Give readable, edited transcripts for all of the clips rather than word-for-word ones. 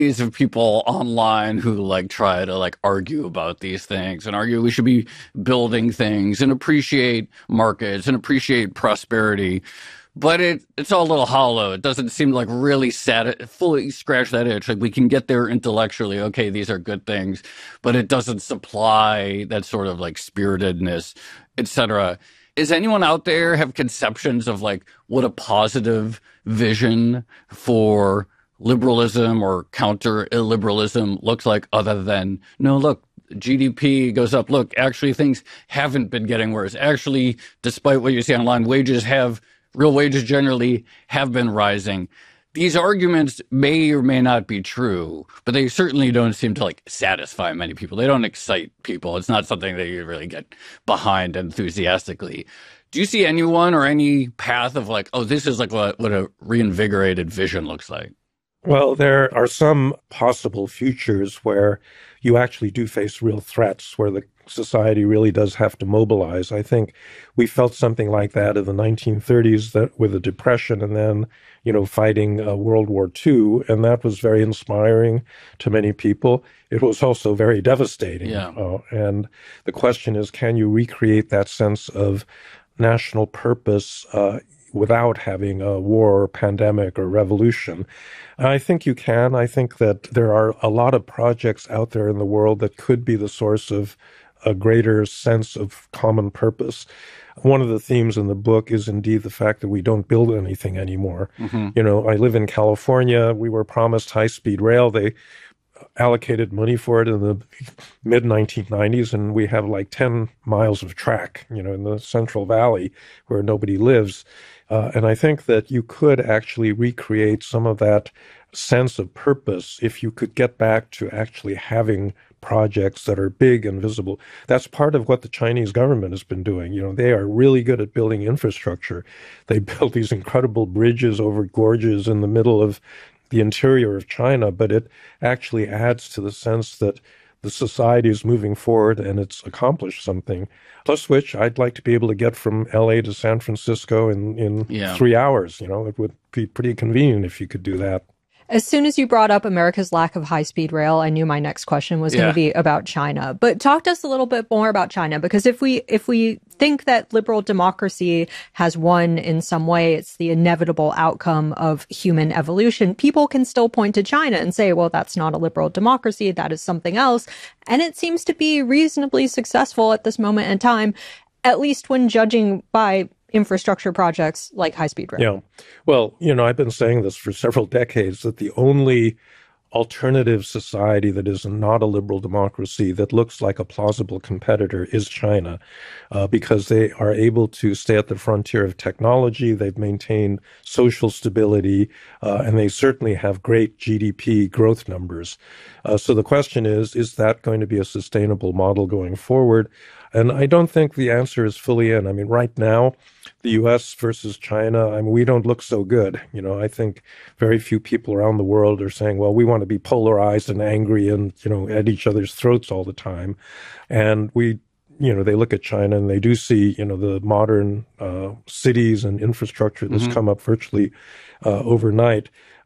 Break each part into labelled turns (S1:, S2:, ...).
S1: of people online who like try to like argue about these things and argue we should be building things and appreciate markets and appreciate prosperity. But it's all a little hollow. It doesn't seem like really fully scratch that itch. Like we can get there intellectually. Okay, these are good things, but it doesn't supply that sort of like spiritedness, etc. Is anyone out there have conceptions of like what a positive vision for liberalism or counter illiberalism looks like, other than, no, look, GDP goes up. Look, actually things haven't been getting worse. Actually, despite what you see online, real wages generally have been rising. These arguments may or may not be true, but they certainly don't seem to like satisfy many people. They don't excite people. It's not something that you really get behind enthusiastically. Do you see anyone or any path of like, oh, this is like what a reinvigorated vision looks like?
S2: Well, there are some possible futures where you actually do face real threats, where the society really does have to mobilize. I think we felt something like that in the 1930s, that with the Depression, and then, fighting World War II, and that was very inspiring to many people. It was also very devastating.
S1: Yeah.
S2: And the question is, can you recreate that sense of national purpose without having a war or pandemic or revolution? I think you can. I think that there are a lot of projects out there in the world that could be the source of a greater sense of common purpose. One of the themes in the book is indeed the fact that we don't build anything anymore. Mm-hmm. I live in California. We were promised high-speed rail. They allocated money for it in the mid-1990s, and we have like 10 miles of track, in the Central Valley where nobody lives. And I think that you could actually recreate some of that sense of purpose if you could get back to actually having projects that are big and visible. That's part of what the Chinese government has been doing. They are really good at building infrastructure. They built these incredible bridges over gorges in the middle of the interior of China, but it actually adds to the sense that the society is moving forward and it's accomplished something. Plus which, I'd like to be able to get from LA to San Francisco in 3 hours. It would be pretty convenient if you could do that.
S3: As soon as you brought up America's lack of high-speed rail, I knew my next question was going to be about China. But talk to us a little bit more about China, because if we think that liberal democracy has won in some way, it's the inevitable outcome of human evolution, people can still point to China and say, well, that's not a liberal democracy, that is something else. And it seems to be reasonably successful at this moment in time, at least when judging by infrastructure projects like high-speed rail.
S2: Yeah. Well, I've been saying this for several decades, that the only alternative society that is not a liberal democracy that looks like a plausible competitor is China, because they are able to stay at the frontier of technology. They've maintained social stability, and they certainly have great GDP growth numbers. So the question is that going to be a sustainable model going forward? And I don't think the answer is fully in. I mean, right now, the U.S. versus China, we don't look so good. I think very few people around the world are saying, well, we want to be polarized and angry and, at each other's throats all the time. And they look at China and they do see, the modern cities and infrastructure that's come up virtually overnight.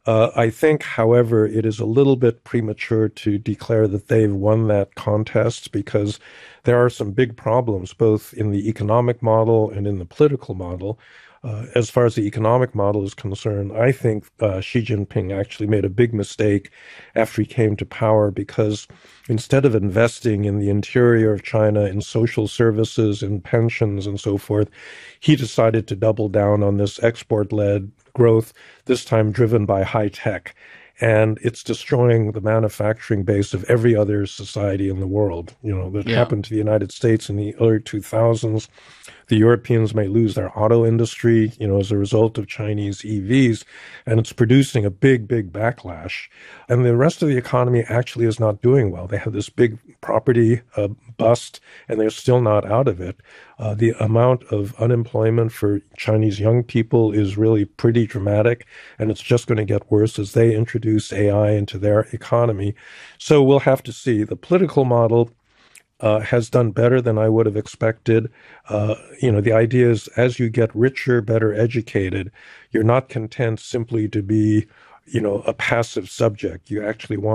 S2: I think, however, it is a little bit premature to declare that they've won that contest, because there are some big problems, both in the economic model and in the political model. As far as the economic model is concerned, I think Xi Jinping actually made a big mistake after he came to power, because instead of investing in the interior of China, in social services, in pensions and so forth, he decided to double down on this export-led growth, this time driven by high tech. And it's destroying the manufacturing base of every other society in the world. That happened to the United States in the early 2000s. The Europeans may lose their auto industry, as a result of Chinese EVs, and it's producing a big, big backlash. And the rest of the economy actually is not doing well. They have this big property bust, and they're still not out of it. The amount of unemployment for Chinese young people is really pretty dramatic, and it's just going to get worse as they introduce AI into their economy. So we'll have to see. The political model has done better than I would have expected. The idea is, as you get richer, better educated, you're not content simply to be a passive subject. You actually want